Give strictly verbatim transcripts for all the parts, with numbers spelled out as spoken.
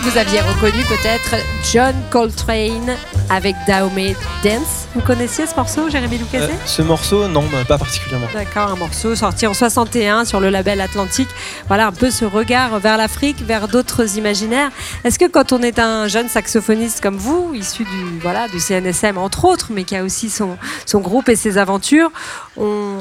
vous aviez reconnu peut-être John Coltrane avec Dahomey Dance. Vous connaissiez ce morceau, Jérémy Lucchese? euh, Ce morceau, non, pas particulièrement. D'accord, un morceau sorti en soixante et un sur le label Atlantique. Voilà un peu ce regard vers l'Afrique, vers d'autres imaginaires. Est-ce que quand on est un jeune saxophoniste comme vous, issu du, voilà, du C N S M entre autres, mais qui a aussi son, son groupe et ses aventures, on...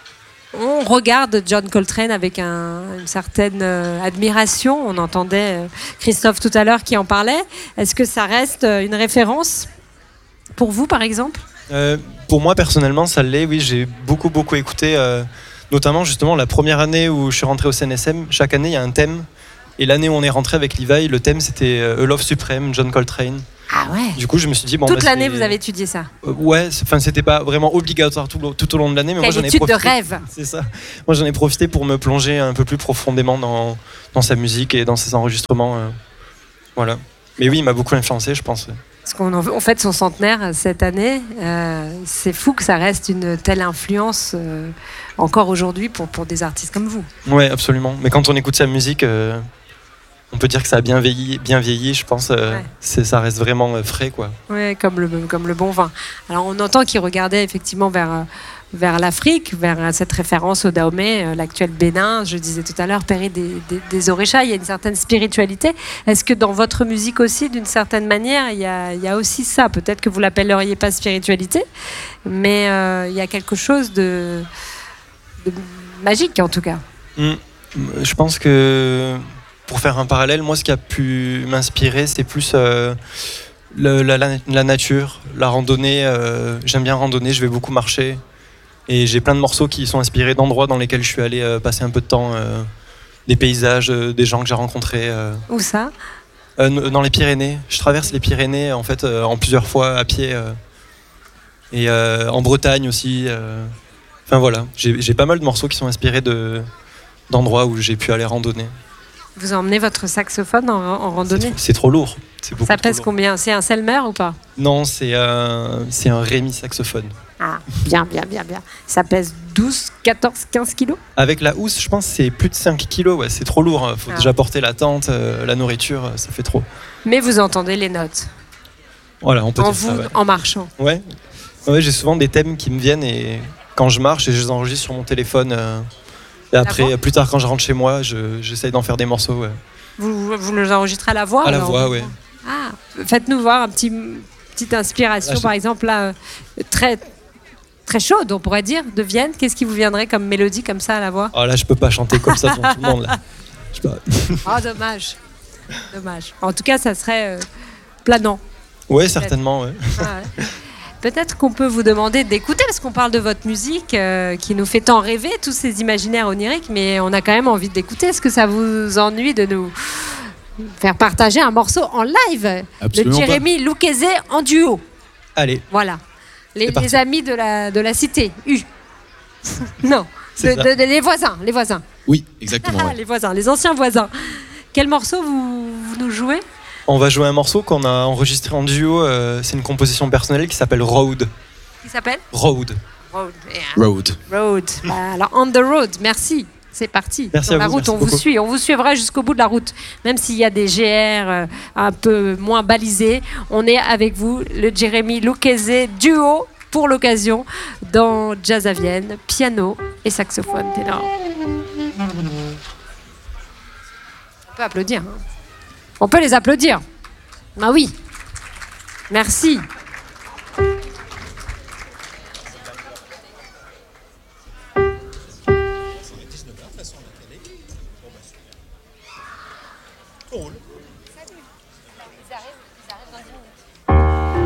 on regarde John Coltrane avec un, une certaine euh, admiration. On entendait euh, Christophe tout à l'heure qui en parlait. Est-ce que ça reste euh, une référence pour vous, par exemple? euh, Pour moi, personnellement, ça l'est. Oui, j'ai beaucoup, beaucoup écouté. Euh, notamment, justement, la première année où je suis rentré au C N S M, chaque année, il y a un thème. Et l'année où on est rentré avec Levi, le thème, c'était euh, A Love Supreme, John Coltrane. Ah ouais. Du coup, je me suis dit... Bon, Toute bah, l'année, c'est... vous avez étudié ça? euh, Ouais, enfin, c'était pas vraiment obligatoire tout, tout au long de l'année, mais Quelle moi, j'en ai étude profité. de rêve. C'est ça. Moi, j'en ai profité pour me plonger un peu plus profondément dans, dans sa musique et dans ses enregistrements. Euh, voilà. Mais oui, il m'a beaucoup influencé, je pense. Parce qu'on en- on fête son centenaire cette année. Euh, c'est fou que ça reste une telle influence euh, encore aujourd'hui pour, pour des artistes comme vous. Ouais, absolument. Mais quand on écoute sa musique, euh, on peut dire que ça a bien vieilli, bien vieilli je pense. Euh, Ouais. c'est, ça reste vraiment euh, frais, quoi. Oui, comme le, comme le bon vin. Alors on entend qu'il regardait effectivement vers, euh, vers l'Afrique, vers euh, cette référence au Dahomey, euh, l'actuel Bénin. Je disais tout à l'heure, Péré des, des, des Oréchas, il y a une certaine spiritualité. Est-ce que dans votre musique aussi, d'une certaine manière, il y a, il y a aussi ça? Peut-être que vous l'appelleriez pas spiritualité, mais euh, il y a quelque chose de, de magique en tout cas. Mm. Je pense que, pour faire un parallèle, moi, ce qui a pu m'inspirer, c'est plus euh, le- la, la- la nature, la randonnée. Euh, j'aime bien randonner, je vais beaucoup marcher. Et j'ai plein de morceaux qui sont inspirés d'endroits dans lesquels je suis allé euh, passer un peu de temps, euh, des paysages, euh, des gens que j'ai rencontrés. euh. Où ça? Euh, n- dans les Pyrénées. Je traverse les Pyrénées en fait euh, en plusieurs fois à pied. euh. Et euh, en Bretagne aussi. euh. Enfin voilà, j'ai, j'ai pas mal de morceaux qui sont inspirés de, d'endroits où j'ai pu aller randonner. Vous emmenez votre saxophone en, en C'est randonnée? trop, c'est trop lourd. C'est beaucoup Ça trop pèse lourd. combien? C'est un Selmer ou pas? Non, c'est un, c'est un Rémi saxophone. Ah, bien, bien, bien, bien. Ça pèse douze, quatorze, quinze kilos? Avec la housse, je pense que c'est plus de cinq kilos. Ouais, c'est trop lourd. Faut Ah. déjà porter la tente, euh, la nourriture, euh, ça fait trop. Mais vous entendez les notes Voilà, on peut en dire vous, ça. Ouais. en marchant. Ouais. Ouais, j'ai souvent des thèmes qui me viennent et quand je marche et je les enregistre sur mon téléphone. euh, et après, voix plus tard, quand je rentre chez moi, je, j'essaye d'en faire des morceaux. Ouais. Vous, vous les enregistrez à la voix? À la alors voix, ouais. Ah, faites-nous voir un petit, petite inspiration, Là, je- par exemple, là, euh, très, très chaude, on pourrait dire, de Vienne. Qu'est-ce qui vous viendrait comme mélodie comme ça à la voix? Oh là, je peux pas chanter comme ça devant tout le monde. Là. Je sais pas. Ah, dommage. Dommage. En tout cas, ça serait euh, planant. Ouais, certainement. Ouais. Ah ouais. Peut-être qu'on peut vous demander d'écouter, parce qu'on parle de votre musique euh, qui nous fait tant rêver, tous ces imaginaires oniriques, mais on a quand même envie d'écouter. Est-ce que ça vous ennuie de nous faire partager un morceau en live Absolument de pas. Jérémy Lucchese en duo? Allez, Voilà. Les, C'est parti. les amis de la, de la cité. U. Non, de, C'est ça. de- de- les voisins, les voisins. Oui, exactement. ouais. Les voisins, les anciens voisins. Quel morceau vous, vous nous jouez? on va jouer un morceau qu'on a enregistré en duo. euh, c'est une composition personnelle qui s'appelle Road. Qui s'appelle Road. Road. Yeah. Road. Road. Bah, alors, on the road, merci. C'est parti. Merci Sur à la vous, route, merci on vous beaucoup. suit. On vous suivra jusqu'au bout de la route. Même s'il y a des G R euh, un peu moins balisés, on est avec vous, le Jérémy Lucchese duo pour l'occasion dans Jazz à Vienne, piano et saxophone ténor. On peut applaudir. hein. On peut les applaudir. Ah oui. Merci.